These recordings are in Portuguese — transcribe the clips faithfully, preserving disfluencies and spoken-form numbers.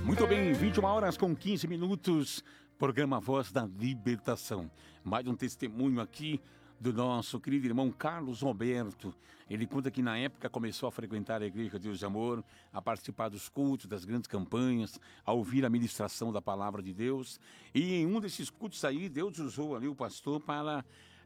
Muito bem, vinte e uma horas com quinze minutos, programa Voz da Libertação. Mais um testemunho aqui do nosso querido irmão Carlos Roberto. Ele conta que na época começou a frequentar a Igreja Deus de Amor, a participar dos cultos, das grandes campanhas, a ouvir a ministração da Palavra de Deus. E em um desses cultos aí, Deus usou ali o pastor para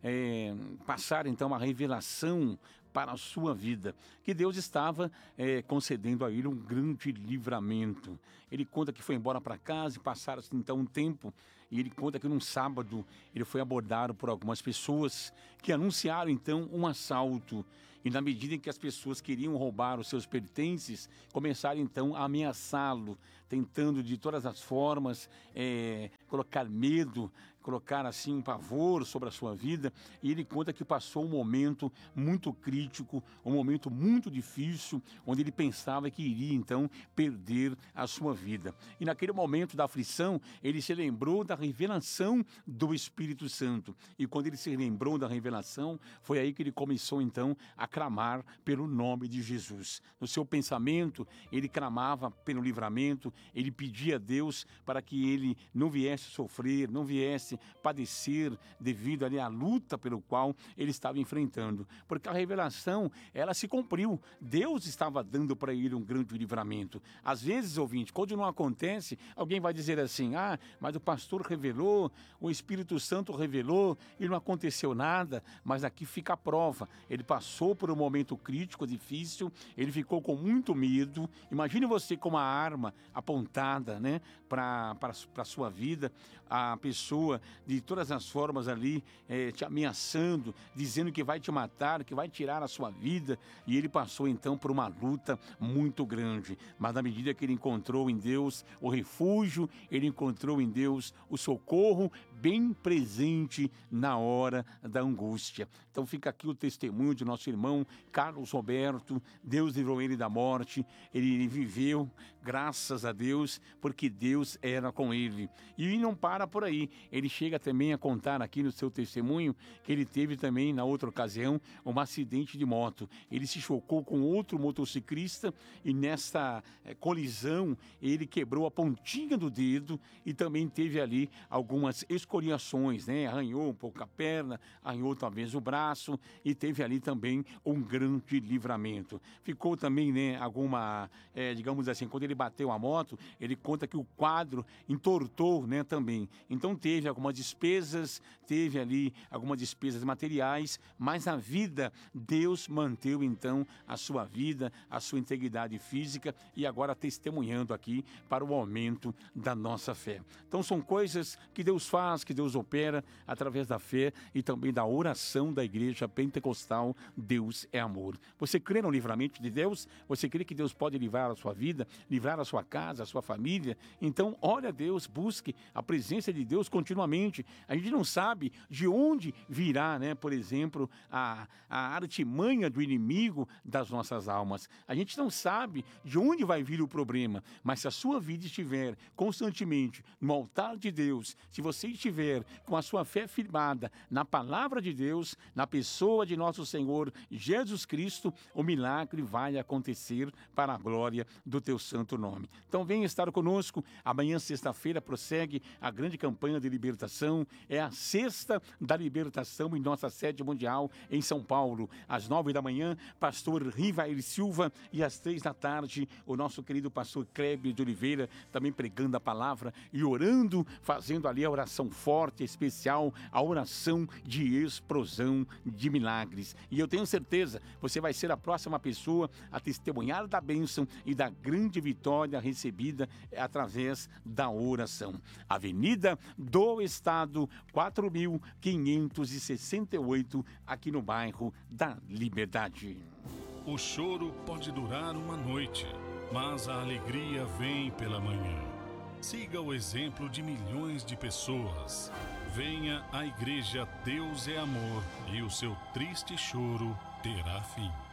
é, passar então a revelação para a sua vida, que Deus estava é, concedendo a ele um grande livramento. Ele conta que foi embora para casa e passaram então um tempo, e ele conta que num sábado ele foi abordado por algumas pessoas que anunciaram então um assalto, e na medida em que as pessoas queriam roubar os seus pertences, começaram então a ameaçá-lo, tentando de todas as formas é, colocar medo, colocar assim um pavor sobre a sua vida. E ele conta que passou um momento muito crítico, um momento muito difícil, onde ele pensava que iria então perder a sua vida. E naquele momento da aflição, ele se lembrou da revelação do Espírito Santo. E quando ele se lembrou da revelação, foi aí que ele começou então a clamar pelo nome de Jesus. No seu pensamento, ele clamava pelo livramento, ele pedia a Deus para que ele não viesse sofrer, não viesse padecer devido ali à luta pelo qual ele estava enfrentando, porque a revelação, ela se cumpriu. Deus estava dando para ele um grande livramento. Às vezes, ouvinte, quando não acontece, alguém vai dizer assim: ah, mas o pastor revelou, o Espírito Santo revelou e não aconteceu nada. Mas aqui fica a prova. Ele passou por um momento crítico, difícil, ele ficou com muito medo. Imagine você com uma arma apontada, né, para a sua vida, a pessoa de todas as formas ali é, te ameaçando, dizendo que vai te matar, que vai tirar a sua vida. E ele passou então por uma luta muito grande, mas na medida que ele encontrou em Deus o refúgio, ele encontrou em Deus o socorro bem presente na hora da angústia. Então fica aqui o testemunho de nosso irmão Carlos Roberto. Deus livrou ele da morte, ele viveu, graças a Deus, porque Deus era com ele. E não para por aí, ele chega também a contar aqui no seu testemunho que ele teve também, na outra ocasião, um acidente de moto. Ele se chocou com outro motociclista e nessa é, colisão ele quebrou a pontinha do dedo e também teve ali algumas escoriações, né? Arranhou um pouco a perna, arranhou talvez o braço e teve ali também um grande livramento. Ficou também, né, alguma, é, digamos assim, quando ele bateu a moto, ele conta que o quadro entortou, né, também. Então teve algumas despesas, teve ali algumas despesas materiais, mas a vida, Deus manteve então a sua vida, a sua integridade física e agora testemunhando aqui para o aumento da nossa fé. Então são coisas que Deus faz, que Deus opera através da fé e também da oração da Igreja Pentecostal Deus é Amor. Você crê no livramento de Deus? Você crê que Deus pode livrar a sua vida, livrar a sua casa, a sua família? Então ore a Deus, busque a presença de Deus continuamente. A gente não sabe de onde virá, né, por exemplo, a, a artimanha do inimigo das nossas almas. A gente não sabe de onde vai vir o problema, mas se a sua vida estiver constantemente no altar de Deus, se você estiver com a sua fé firmada na palavra de Deus, na pessoa de nosso Senhor Jesus Cristo, o milagre vai acontecer para a glória do teu santo nome. Então venha estar conosco. Amanhã, sexta-feira, prossegue a grande campanha de libertação. É a sexta da libertação em nossa sede mundial em São Paulo. Às nove da manhã, pastor Rivair Silva, e às três da tarde, o nosso querido pastor Clébio de Oliveira, também pregando a palavra e orando, fazendo ali a oração forte, especial, a oração de explosão de milagres. E eu tenho certeza, você vai ser a próxima pessoa a testemunhar da bênção e da grande vitória recebida através da oração. Avenida do Estado, quatro mil quinhentos e sessenta e oito, aqui no bairro da Liberdade. O choro pode durar uma noite, mas a alegria vem pela manhã. Siga o exemplo de milhões de pessoas. Venha à Igreja Deus é Amor e o seu triste choro terá fim.